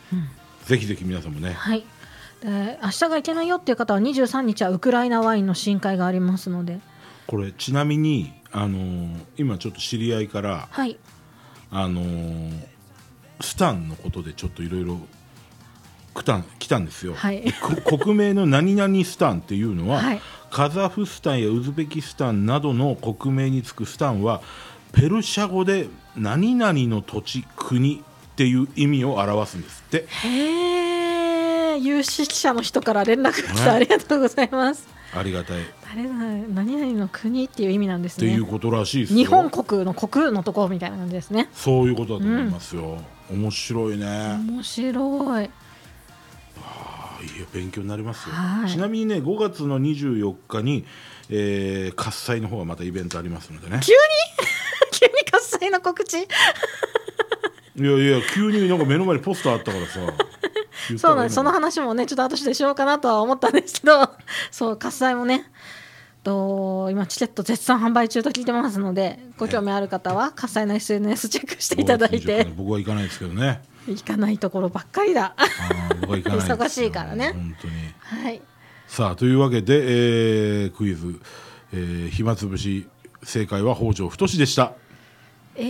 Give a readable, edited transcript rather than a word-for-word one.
ぜひぜひ皆さんもね、 はい、明日がいけないよっていう方は23日はウクライナワインの試飲会がありますので、 これちなみに、今ちょっと知り合いから、 はい、 スタンのことでちょっといろいろ来たんですよ、 はい、 国名の何々スタンっていうのは、 はい、 カザフスタンやウズベキスタンなどの国名につくスタンはペルシャ語で何々の土地国っていう意味を表すんですって。 へー、有識者の人から連絡が来て、ありがとうございます。 ありがたい。 何々の国っていう意味なんですね。 っていうことらしいですよ。 日本国の国のところみたいな感じですね。 そういうことだと思いますよ、面白いね。 面白い。 いや勉強になりますよ。 はい、 ちなみにね、5月の24日に、喝采の方がまたイベントありますのでね。 急に急に喝采の告知いや急になんか目の前にポスターあったからさそうなんです。その話もねちょっと後でしようかなとは思ったんですけど、そう喝采もね今チケット絶賛販売中と聞いてますので、ご興味ある方は喝采の SNS チェックしていただいて。 僕は行かないですけどね。 行かないところばっかりだ。 僕は行かないですよ忙しいからね本当に。 はい、 さあというわけで、クイズ、暇つぶし正解は北条太でした。